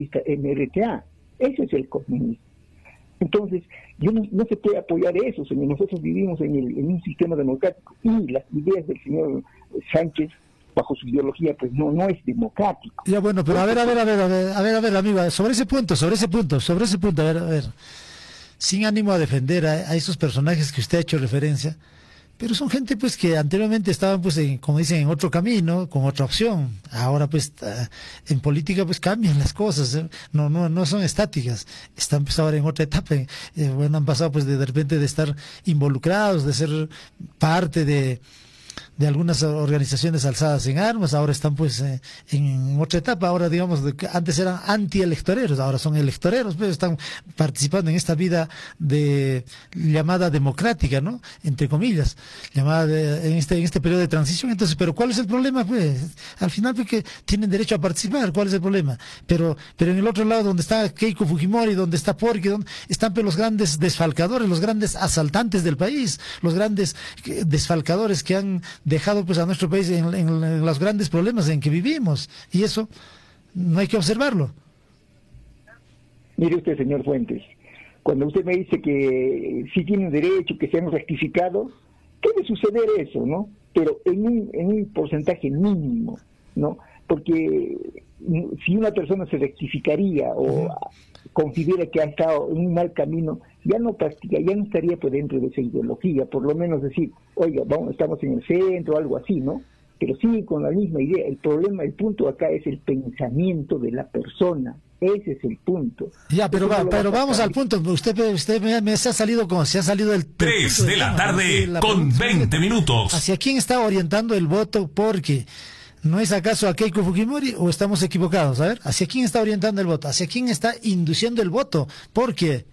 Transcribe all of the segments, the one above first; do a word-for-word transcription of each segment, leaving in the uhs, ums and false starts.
en R T A. Ese es el comunismo. Entonces, yo no, no se puede apoyar eso, señor. Nosotros vivimos en, el, en un sistema democrático y las ideas del señor Sánchez, bajo su ideología, pues no no es democrático. Ya bueno, pero a ver, a ver, a ver, a ver, a ver, a ver, amigo, sobre ese punto, sobre ese punto, sobre ese punto, a ver, a ver, sin ánimo a defender a, a esos personajes que usted ha hecho referencia, pero son gente pues que anteriormente estaban pues en, como dicen, en otro camino, con otra opción. Ahora pues en política pues cambian las cosas, ¿eh? no no no son estáticas. Están pues ahora en otra etapa. Eh, bueno, han pasado pues de, de repente de estar involucrados, de ser parte de de algunas organizaciones alzadas en armas, ahora están pues eh, en otra etapa, ahora digamos, de que antes eran antielectoreros, ahora son electoreros, pues están participando en esta vida de llamada democrática, ¿no? Entre comillas, llamada de, en este en este periodo de transición. Entonces, pero ¿cuál es el problema? Pues al final porque tienen derecho a participar, ¿cuál es el problema? Pero pero en el otro lado donde está Keiko Fujimori, donde está Porky, donde están pues, los grandes desfalcadores, los grandes asaltantes del país, los grandes desfalcadores que han dejado pues a nuestro país en, en, en los grandes problemas en que vivimos, y eso no hay que observarlo. Mire usted, señor Fuentes, cuando usted me dice que sí tienen derecho, que se han rectificado, puede suceder eso, ¿no? Pero en un, en un porcentaje mínimo, ¿no? Porque si una persona se rectificaría o uh-huh. considera que ha estado en un mal camino, ya no practica, ya no estaría pues dentro de esa ideología, por lo menos decir, oiga, vamos, estamos en el centro, algo así, ¿no? Pero sí con la misma idea. El problema, el punto acá es el pensamiento de la persona. Ese es el punto. Ya, pero va, pero vamos al punto. Usted, usted me, me se ha salido como se ha salido del tres de la tarde la con veinte minutos. ¿Hacia quién está orientando el voto? Porque ¿no es acaso a Keiko Fujimori o estamos equivocados? A ver, ¿hacia quién está orientando el voto? ¿Hacia quién está induciendo el voto? Porque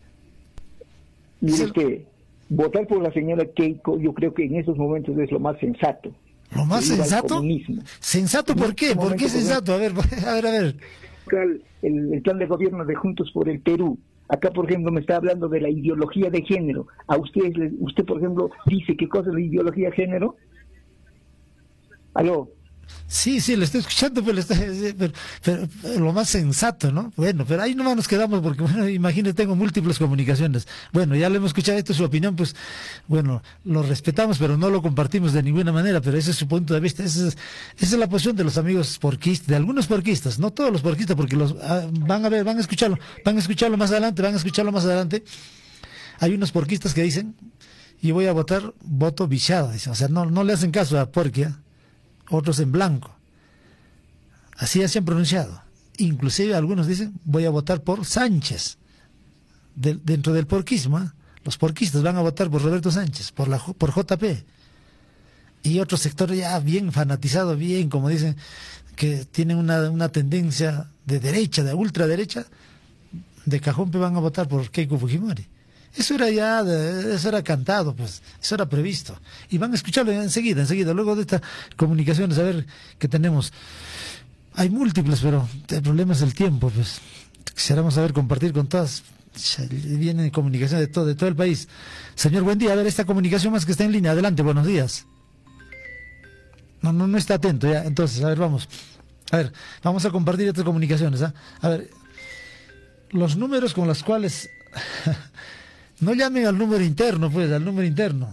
mire usted, votar por la señora Keiko, yo creo que en esos momentos es lo más sensato. ¿Lo más sensato? ¿Sensato por qué? ¿Por qué sensato? A ver, a ver, a ver. El, el plan de gobierno de Juntos por el Perú. Acá, por ejemplo, me está hablando de la ideología de género. ¿A usted, usted por ejemplo, dice qué cosa es la ideología de género? ¿Aló? Sí, sí, lo estoy escuchando, pero, está, pero, pero, pero lo más sensato, ¿no? Bueno, pero ahí nomás nos quedamos porque, bueno, imagínate, tengo múltiples comunicaciones. Bueno, ya le hemos escuchado esto, su opinión, pues, bueno, lo respetamos, pero no lo compartimos de ninguna manera, pero ese es su punto de vista, esa es, esa es la posición de los amigos porquistas, de algunos porquistas, no todos los porquistas, porque los ah, van a ver, van a escucharlo, van a escucharlo más adelante, van a escucharlo más adelante. Hay unos porquistas que dicen, y voy a votar voto viciado, dicen, o sea, no, no le hacen caso a Porquia, otros en blanco. Así ya se han pronunciado. Inclusive algunos dicen, voy a votar por Sánchez. De, dentro del porquismo, ¿eh? Los porquistas van a votar por Roberto Sánchez, por la por J P. Y otro sector ya bien fanatizado, bien, como dicen, que tienen una, una tendencia de derecha, de ultraderecha, de cajón pe van a votar por Keiko Fujimori. Eso era ya, eso era cantado, pues, eso era previsto. Y van a escucharlo enseguida, enseguida, luego de estas comunicaciones, a ver qué tenemos. Hay múltiples, pero el problema es el tiempo, pues. Quisiéramos saber compartir con todas. Vienen comunicaciones de todo, de todo el país. Señor, buen día. A ver, esta comunicación más que está en línea. Adelante, buenos días. No, no, no está atento ya. Entonces, a ver, vamos. A ver, vamos a compartir estas comunicaciones. ¿eh? A ver, los números con los cuales... No llamen al número interno, pues, al número interno.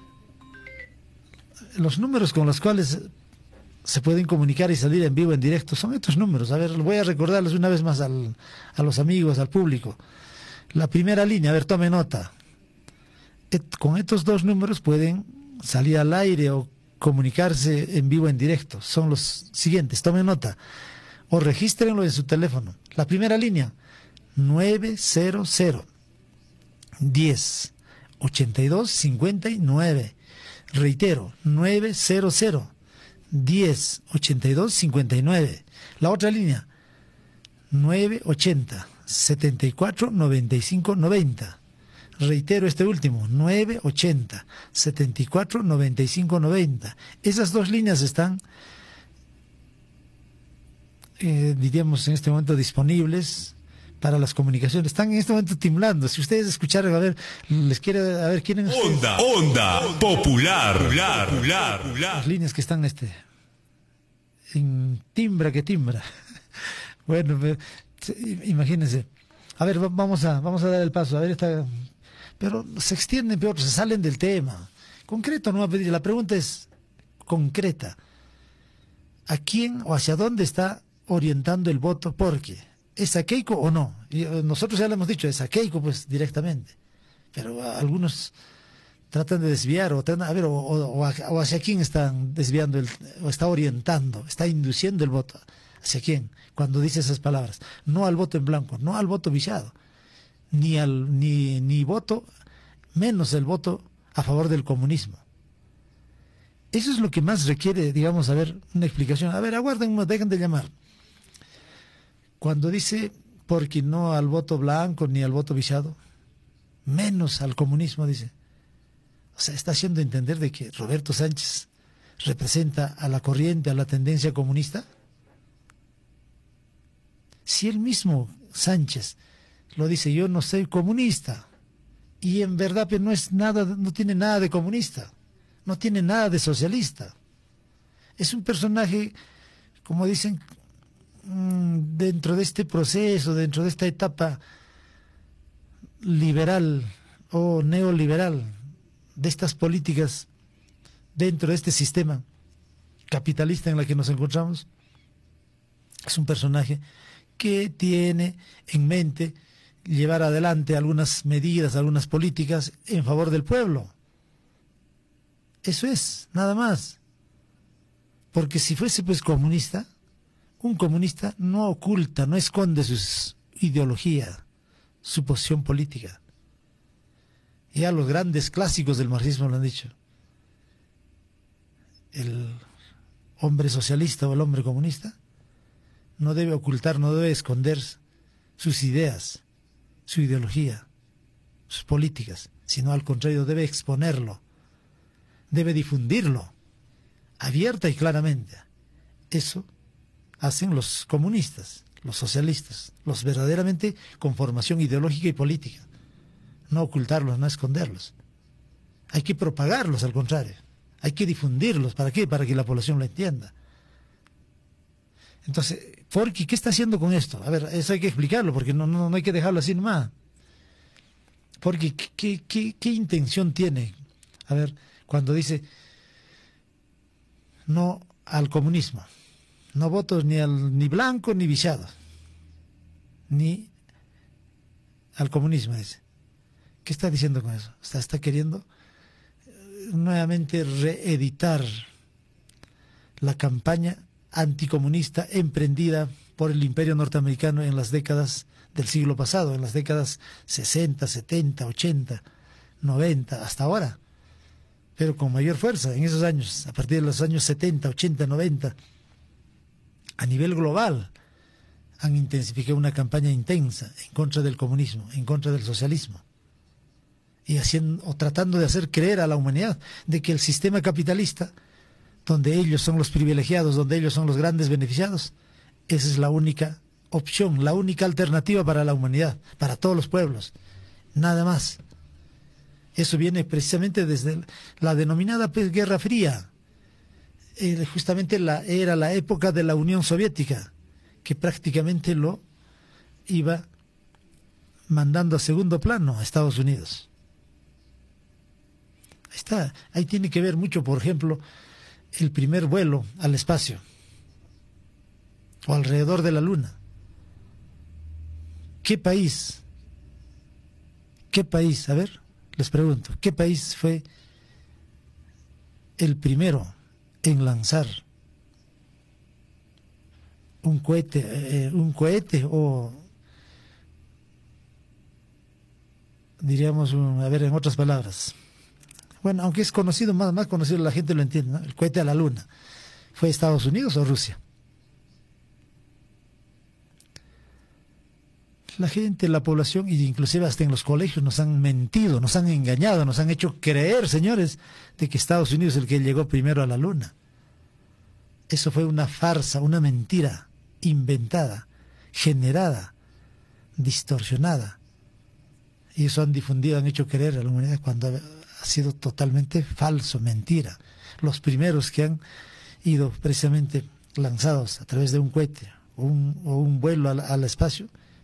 Los números con los cuales se pueden comunicar y salir en vivo, en directo, son estos números. A ver, voy a recordarles una vez más al, a los amigos, al público. La primera línea, a ver, tome nota. Et, con estos dos números pueden salir al aire o comunicarse en vivo, en directo. Son los siguientes, tomen nota. O regístrenlo en su teléfono. La primera línea, nueve cero cero. diez, ochenta y dos, cincuenta y nueve. Reitero, nueve cero cero, diez, ochenta y dos, cincuenta y nueve. La otra línea, nueve ochenta, setenta y cuatro, noventa y cinco, noventa. Reitero este último, nueve ochenta, setenta y cuatro, noventa y cinco, noventa. Esas dos líneas están, eh, diríamos en este momento, disponibles para las comunicaciones. Están en este momento timblando. Si ustedes escucharon, a ver, les quiere, a ver, quieren Onda, onda, popular, popular, popular, popular. Las líneas que están este en timbra que timbra. Bueno, Sí, imagínense. A ver, vamos a, vamos a dar el paso. A ver, esta, pero se extienden peor, se salen del tema. Concreto no va a pedir. La pregunta es concreta. ¿A quién o hacia dónde está orientando el voto? Porque ¿es a Keiko o no? Y nosotros ya le hemos dicho, es a Keiko pues directamente. Pero algunos tratan de desviar o tratan, a ver, o, o, o hacia quién están desviando el, o está orientando, está induciendo el voto. ¿Hacia quién? Cuando dice esas palabras. No al voto en blanco, no al voto viciado, ni al ni ni voto, menos el voto a favor del comunismo. Eso es lo que más requiere, digamos, a ver, una explicación. A ver, aguarden, dejen de llamar. Cuando dice, porque no al voto blanco ni al voto viciado, menos al comunismo, dice. O sea, está haciendo entender de que Roberto Sánchez representa a la corriente, a la tendencia comunista. Si él mismo, Sánchez, lo dice, yo no soy comunista, y en verdad no es nada, no tiene nada de comunista, no tiene nada de socialista. Es un personaje, como dicen, dentro de este proceso, dentro de esta etapa liberal o neoliberal, de estas políticas, dentro de este sistema capitalista en el que nos encontramos, es un personaje que tiene en mente llevar adelante algunas medidas, algunas políticas en favor del pueblo. Eso es, nada más. Porque si fuese pues comunista, un comunista no oculta, no esconde su ideología, su posición política. Ya los grandes clásicos del marxismo lo han dicho. El hombre socialista o el hombre comunista no debe ocultar, no debe esconder sus ideas, su ideología, sus políticas, sino al contrario debe exponerlo, debe difundirlo, abierta y claramente. Eso hacen los comunistas, los socialistas, los verdaderamente con formación ideológica y política. No ocultarlos, no esconderlos. Hay que propagarlos, al contrario. Hay que difundirlos. ¿Para qué? Para que la población lo entienda. Entonces, ¿por qué? ¿Qué está haciendo con esto? A ver, eso hay que explicarlo, porque no, no, no hay que dejarlo así nomás. Porque, ¿qué, qué, qué, qué intención tiene? A ver, cuando dice no al comunismo, no votos ni al ni blanco ni viciado, ni al comunismo, dice. ¿Qué está diciendo con eso? Está, está queriendo nuevamente reeditar la campaña anticomunista emprendida por el imperio norteamericano en las décadas del siglo pasado, en las décadas sesenta, setenta, ochenta, noventa, hasta ahora, pero con mayor fuerza en esos años, a partir de los años setenta, ochenta, noventa, a nivel global, han intensificado una campaña intensa en contra del comunismo, en contra del socialismo, y haciendo, o tratando de hacer creer a la humanidad de que el sistema capitalista, donde ellos son los privilegiados, donde ellos son los grandes beneficiados, esa es la única opción, la única alternativa para la humanidad, para todos los pueblos, nada más. Eso viene precisamente desde la denominada pues, Guerra Fría. Eh, justamente la, era la época de la Unión Soviética, que prácticamente lo iba mandando a segundo plano a Estados Unidos. Ahí está, ahí tiene que ver mucho, por ejemplo, el primer vuelo al espacio o alrededor de la Luna. ¿Qué país? ¿Qué país? A ver, les pregunto, ¿qué país fue el primero en lanzar un cohete, eh, un cohete o diríamos, un, a ver, en otras palabras? Bueno, aunque es conocido, más, más conocido, la gente lo entiende, ¿no? El cohete a la Luna. ¿Fue Estados Unidos o Rusia? La gente, la población, y inclusive hasta en los colegios nos han mentido, nos han engañado, nos han hecho creer, señores, de que Estados Unidos es el que llegó primero a la Luna. Eso fue una farsa, una mentira inventada, generada, distorsionada. Y eso han difundido, han hecho creer a la humanidad cuando ha sido totalmente falso, mentira. Los primeros que han ido precisamente lanzados a través de un cohete un, o un vuelo al, al espacio,